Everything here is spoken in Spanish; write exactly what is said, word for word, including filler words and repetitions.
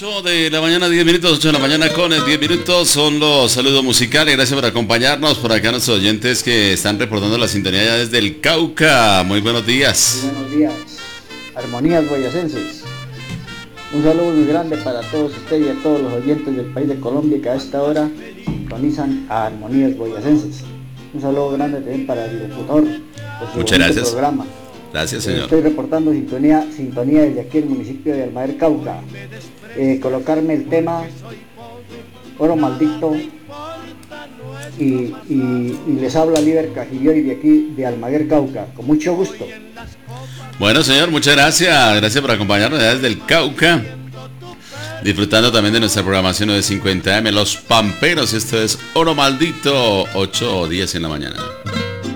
ocho de la mañana, diez minutos, ocho de la mañana con diez minutos, son los saludos musicales, gracias por acompañarnos, por acá nuestros oyentes que están reportando la sintonía ya desde el Cauca, muy buenos días. Muy buenos días, Armonías Boyacenses, un saludo muy grande para todos ustedes y a todos los oyentes del país de Colombia que a esta hora sintonizan a Armonías Boyacenses, un saludo grande también para el locutor por su Muchas gracias. programa. Gracias, señor. Estoy reportando sintonía, sintonía desde aquí el municipio de Almaguer, Cauca. Eh, colocarme el tema Oro Maldito y, y, y les habla Liber Cajilloy de aquí de Almaguer, Cauca, con mucho gusto. Bueno, señor, muchas gracias. Gracias por acompañarnos desde el Cauca. Disfrutando también de nuestra programación de cincuenta eme, Los Pamperos. Esto es Oro Maldito, ocho o diez en la mañana.